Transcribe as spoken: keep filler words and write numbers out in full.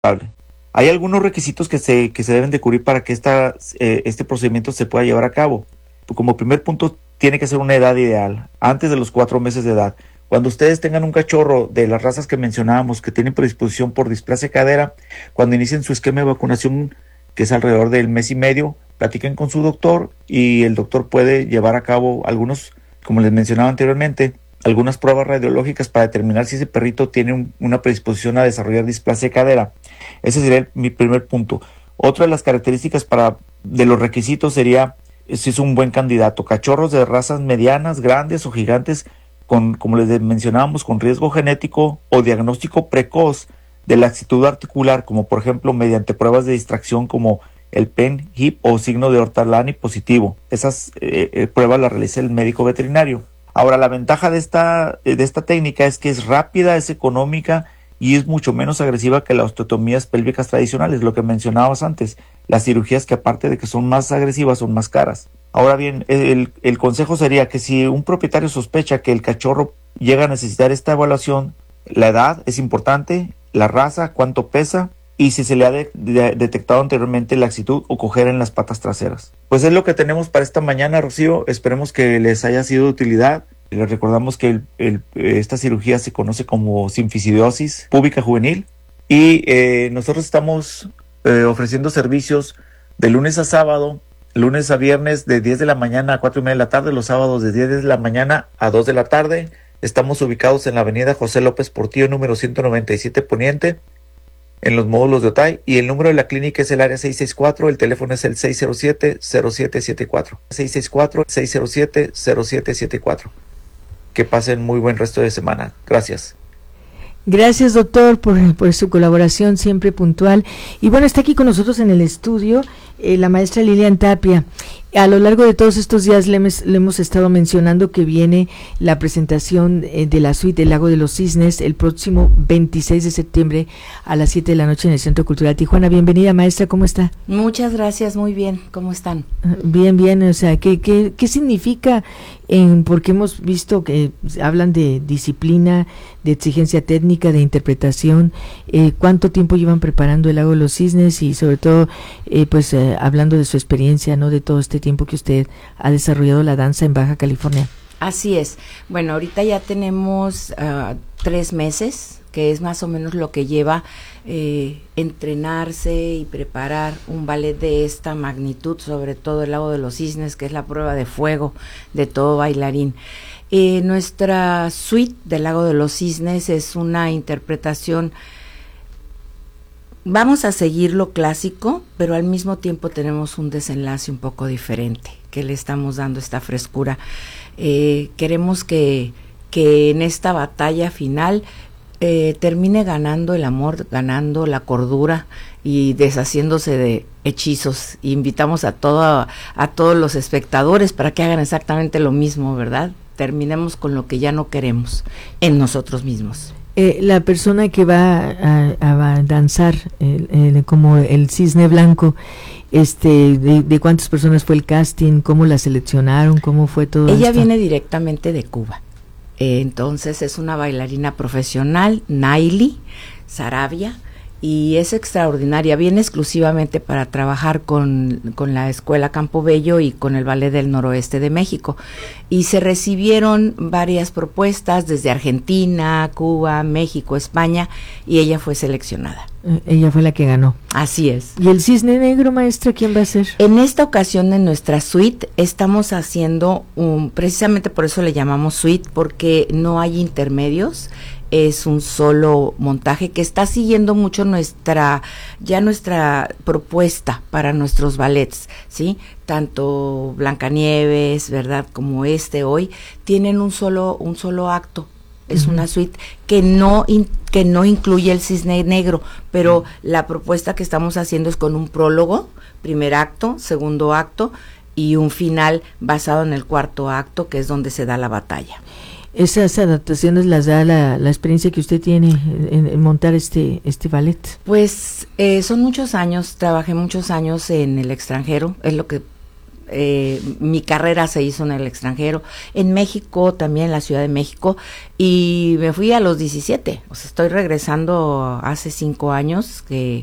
Hay algunos requisitos que se, que se deben de cubrir para que esta, eh, este procedimiento se pueda llevar a cabo. Como primer punto, tiene que ser una edad ideal, antes de los cuatro meses de edad. Cuando ustedes tengan un cachorro de las razas que mencionábamos que tienen predisposición por displasia de cadera, cuando inicien su esquema de vacunación, que es alrededor del mes y medio, platiquen con su doctor y el doctor puede llevar a cabo algunos, como les mencionaba anteriormente, algunas pruebas radiológicas para determinar si ese perrito tiene un, una predisposición a desarrollar displasia de cadera. Ese sería el, mi primer punto. Otra de las características para, de los requisitos sería si es un buen candidato. Cachorros de razas medianas, grandes o gigantes, con, como les mencionábamos, con riesgo genético o diagnóstico precoz de laxitud articular, como por ejemplo mediante pruebas de distracción como el P E N, H I P o signo de Ortolani positivo. Esas eh, eh, pruebas las realiza el médico veterinario. Ahora, la ventaja de esta, de esta técnica es que es rápida, es económica y es mucho menos agresiva que las osteotomías pélvicas tradicionales, lo que mencionabas antes, las cirugías que aparte de que son más agresivas son más caras. Ahora bien, el, el consejo sería que si un propietario sospecha que el cachorro llega a necesitar esta evaluación, la edad es importante, la raza, cuánto pesa y si se le ha de, de, detectado anteriormente laxitud o cojera en las patas traseras. Pues es lo que tenemos para esta mañana, Rocío. Esperemos que les haya sido de utilidad. Les recordamos que el, el, esta cirugía se conoce como sinfisidiosis púbica juvenil y eh, nosotros estamos eh, ofreciendo servicios de lunes a sábado, lunes a viernes de diez de la mañana a cuatro y media de la tarde, los sábados de diez de la mañana a dos de la tarde. Estamos ubicados en la avenida José López Portillo, número ciento noventa y siete Poniente, en los módulos de Otay, y el número de la clínica es el área seiscientos sesenta y cuatro, el teléfono es el seis cero siete, cero siete siete cuatro, seis seis cuatro, seis cero siete, cero siete siete cuatro. Que pasen muy buen resto de semana. Gracias. Gracias, doctor, por, por su colaboración siempre puntual. Y bueno, está aquí con nosotros en el estudio eh, la maestra Lilian Tapia. A lo largo de todos estos días le hemos, le hemos estado mencionando que viene la presentación eh, de la suite del Lago de los Cisnes el próximo veintiséis de septiembre a las siete de la noche en el Centro Cultural Tijuana. Bienvenida, maestra, ¿cómo está? Muchas gracias, muy bien, ¿cómo están? Bien, bien, o sea, ¿qué, qué, qué significa? En, porque hemos visto que hablan de disciplina, de exigencia técnica, de interpretación, eh, ¿cuánto tiempo llevan preparando el Lago de los Cisnes? Y sobre todo, eh, pues, eh, hablando de su experiencia, ¿no?, de todo este tiempo que usted ha desarrollado la danza en Baja California. Así es. Bueno, ahorita ya tenemos uh, tres meses, que es más o menos lo que lleva eh, entrenarse y preparar un ballet de esta magnitud, sobre todo el Lago de los Cisnes, que es la prueba de fuego de todo bailarín. Eh, nuestra suite del Lago de los Cisnes es una interpretación. Vamos a seguir lo clásico, pero al mismo tiempo tenemos un desenlace un poco diferente, que le estamos dando esta frescura. Eh, queremos que, que en esta batalla final eh, termine ganando el amor, ganando la cordura y deshaciéndose de hechizos. Y invitamos a, todo, a todos los espectadores para que hagan exactamente lo mismo, ¿verdad? Terminemos con lo que ya no queremos en nosotros mismos. Eh, la persona que va a, a, a danzar eh, eh, como el cisne blanco, este, de, de cuántas personas fue el casting, cómo la seleccionaron, cómo fue todo Ella esto? Viene directamente de Cuba, eh, entonces es una bailarina profesional, Naili Sarabia, y es extraordinaria, viene exclusivamente para trabajar con, con la Escuela Campo Bello y con el Ballet del Noroeste de México, y se recibieron varias propuestas desde Argentina, Cuba, México, España, y ella fue seleccionada. Eh, ella fue la que ganó. Así es. ¿Y el cisne negro, maestra, quién va a ser? En esta ocasión en nuestra suite estamos haciendo un, precisamente por eso le llamamos suite, porque no hay intermedios, es un solo montaje que está siguiendo mucho nuestra, ya nuestra propuesta para nuestros ballets, ¿sí? Tanto Blancanieves, ¿verdad?, como este hoy, tienen un solo, un solo acto. Es uh-huh. una suite que no, in, que no incluye el cisne negro, pero uh-huh. la propuesta que estamos haciendo es con un prólogo, primer acto, segundo acto, y un final basado en el cuarto acto, que es donde se da la batalla. ¿Esas adaptaciones las da la, la experiencia que usted tiene en, en montar este este ballet? Pues eh, son muchos años, trabajé muchos años en el extranjero, es lo que eh, mi carrera se hizo en el extranjero, en México también, en la Ciudad de México, y me fui a los diecisiete, o sea, estoy regresando hace cinco años que